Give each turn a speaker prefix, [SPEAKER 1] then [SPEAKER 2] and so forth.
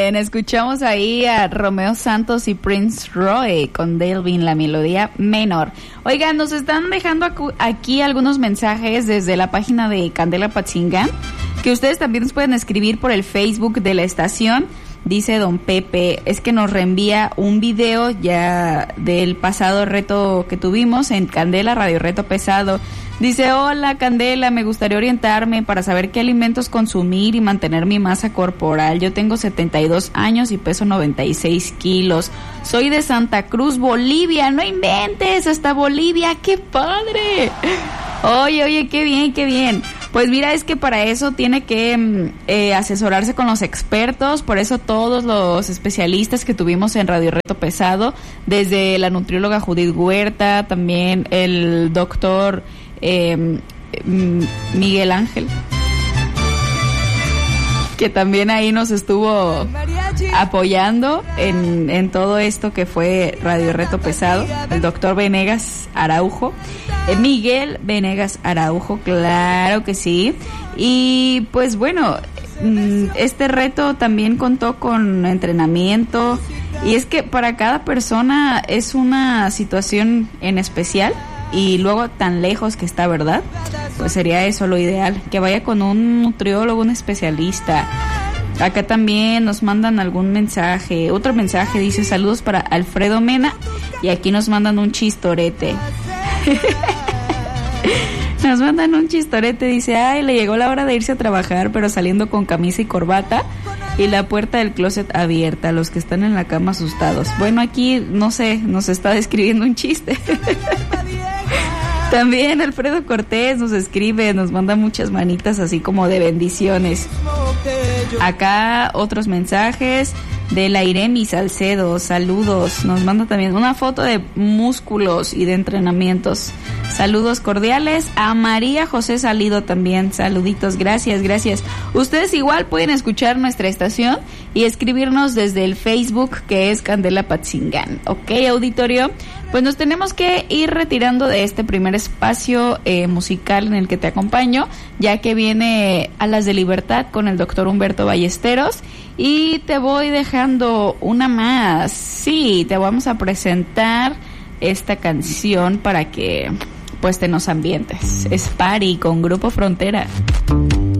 [SPEAKER 1] bien, escuchamos ahí a Romeo Santos y Prince Roy con Delvin, la melodía menor. Oigan, nos están dejando aquí algunos mensajes desde la página de Candela Patzingán, que ustedes también nos pueden escribir por el Facebook de la estación. Dice don Pepe, es que nos reenvía un video ya del pasado reto que tuvimos en Candela, Radio Reto Pesado. Dice, hola Candela, me gustaría orientarme para saber qué alimentos consumir y mantener mi masa corporal. Yo tengo 72 años y peso 96 kilos. Soy de Santa Cruz, Bolivia. No inventes, hasta Bolivia, ¡qué padre! Oye, qué bien, qué bien. Pues mira, es que para eso tiene que asesorarse con los expertos, por eso todos los especialistas que tuvimos en Radio Reto Pesado, desde la nutrióloga Judith Huerta, también el doctor Miguel Ángel, que también ahí nos estuvo apoyando en todo esto que fue Radio Reto Pesado, el doctor Venegas Araujo, Miguel Venegas Araujo, claro que sí. Y pues bueno, este reto también contó con entrenamiento, y es que para cada persona es una situación en especial, y luego tan lejos que está, ¿verdad? Pues sería eso lo ideal, que vaya con un nutriólogo, un especialista. Acá también nos mandan algún mensaje, otro mensaje dice, saludos para Alfredo Mena, y aquí nos mandan un chistorete. Nos mandan un chistorete, dice, ay, le llegó la hora de irse a trabajar, pero saliendo con camisa y corbata y la puerta del closet abierta, los que están en la cama asustados. Bueno, aquí, no sé, nos está describiendo un chiste. También Alfredo Cortés nos escribe, nos manda muchas manitas así como de bendiciones. Acá otros mensajes de la Iremi Salcedo, saludos, nos manda también una foto de músculos y de entrenamientos. Saludos cordiales a María José Salido también, saluditos, gracias. Ustedes igual pueden escuchar nuestra estación y escribirnos desde el Facebook, que es Candela Patzingán. Ok, auditorio, pues nos tenemos que ir retirando de este primer espacio musical en el que te acompaño, ya que viene Alas de Libertad con el doctor Humberto Ballesteros, y te voy dejando una más. Sí, te vamos a presentar esta canción para que pues te nos ambientes. Es Party con Grupo Frontera.